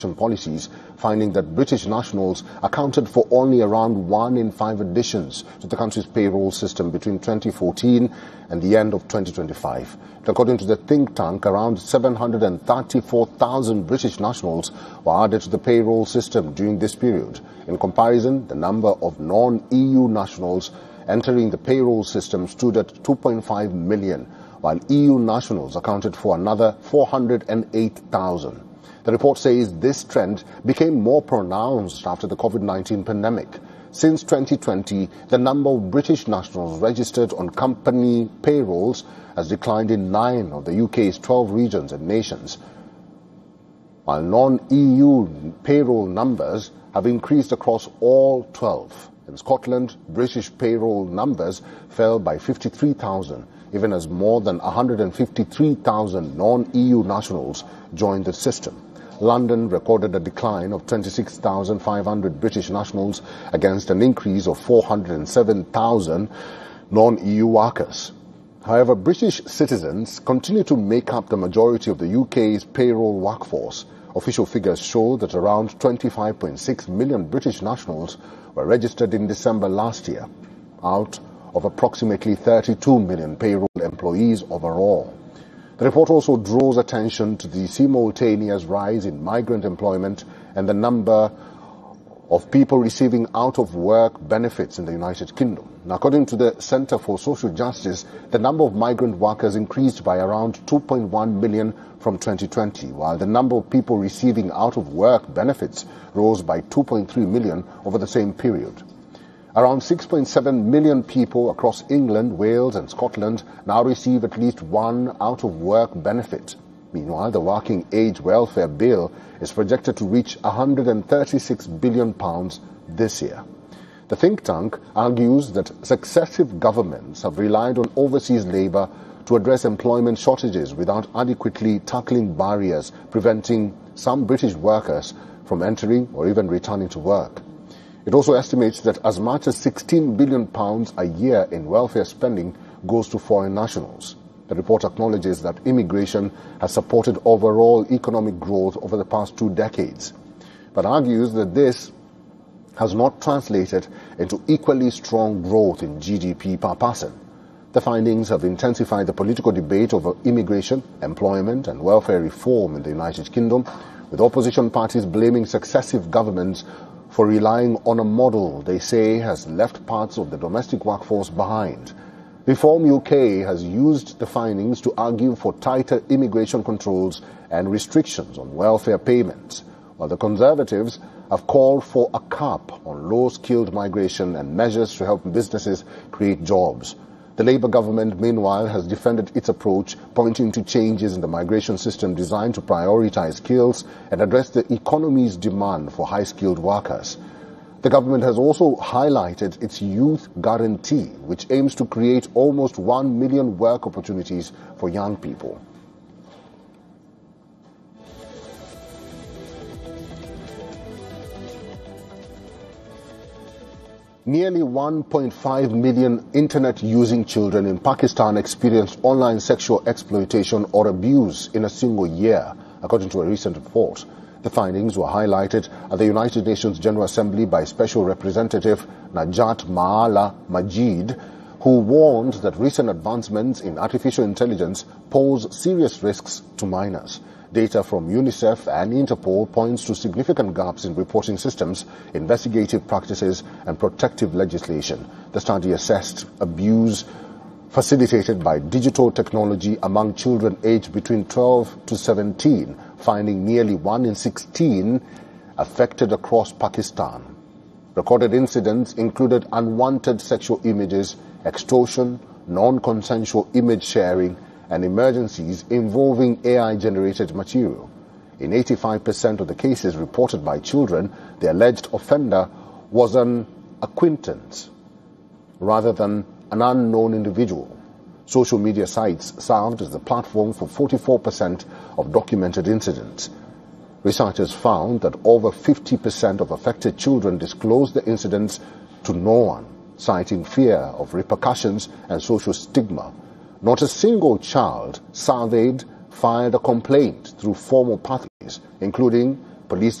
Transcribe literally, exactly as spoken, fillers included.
policies, finding that British nationals accounted for only around one in five additions to the country's payroll system between twenty fourteen and the end of twenty twenty-five. According to the think tank, around seven hundred thirty-four thousand British nationals were added to the payroll system during this period. In comparison, the number of non-E U nationals entering the payroll system stood at two point five million, while E U nationals accounted for another four hundred eight thousand. The report says this trend became more pronounced after the COVID nineteen pandemic. Since twenty twenty, the number of British nationals registered on company payrolls has declined in nine of the U K's twelve regions and nations, while non-E U payroll numbers have increased across all twelve. In Scotland, British payroll numbers fell by fifty-three thousand, even as more than one hundred fifty-three thousand non-E U nationals joined the system. London recorded a decline of twenty-six thousand five hundred British nationals against an increase of four hundred seven thousand non-E U workers. However, British citizens continue to make up the majority of the U K's payroll workforce. Official figures show that around twenty-five point six million British nationals were registered in December last year, out of approximately thirty-two million payroll employees overall. The report also draws attention to the simultaneous rise in migrant employment and the number of people receiving out-of-work benefits in the United Kingdom. Now, according to the Centre for Social Justice, the number of migrant workers increased by around two point one million from twenty twenty, while the number of people receiving out-of-work benefits rose by two point three million over the same period. Around six point seven million people across England, Wales and Scotland now receive at least one out-of-work benefit. Meanwhile, the Working Age Welfare Bill is projected to reach one hundred thirty-six billion pounds this year. The think tank argues that successive governments have relied on overseas labour to address employment shortages without adequately tackling barriers preventing some British workers from entering or even returning to work. It also estimates that as much as sixteen billion pounds a year in welfare spending goes to foreign nationals. The report acknowledges that immigration has supported overall economic growth over the past two decades, but argues that this has not translated into equally strong growth in G D P per person. The findings have intensified the political debate over immigration, employment and welfare reform in the United Kingdom, with opposition parties blaming successive governments for relying on a model they say has left parts of the domestic workforce behind. Reform U K has used the findings to argue for tighter immigration controls and restrictions on welfare payments, while the Conservatives have called for a cap on low-skilled migration and measures to help businesses create jobs. The Labour government, meanwhile, has defended its approach, pointing to changes in the migration system designed to prioritise skills and address the economy's demand for high-skilled workers. The government has also highlighted its Youth Guarantee, which aims to create almost one million work opportunities for young people. Nearly one point five million internet-using children in Pakistan experienced online sexual exploitation or abuse in a single year, according to a recent report. The findings were highlighted at the United Nations General Assembly by Special Representative Najat Maala Majid, who warned that recent advancements in artificial intelligence pose serious risks to minors. Data from UNICEF and Interpol points to significant gaps in reporting systems, investigative practices and protective legislation. The study assessed abuse facilitated by digital technology among children aged between twelve to seventeen, finding nearly one in sixteen affected across Pakistan. Recorded incidents included unwanted sexual images, extortion, non-consensual image sharing, and emergencies involving A I-generated material. In eighty-five percent of the cases reported by children, the alleged offender was an acquaintance rather than an unknown individual. Social media sites served as the platform for forty-four percent of documented incidents. Researchers found that over fifty percent of affected children disclosed the incidents to no one, citing fear of repercussions and social stigma. Not a single child surveyed filed a complaint through formal pathways, including police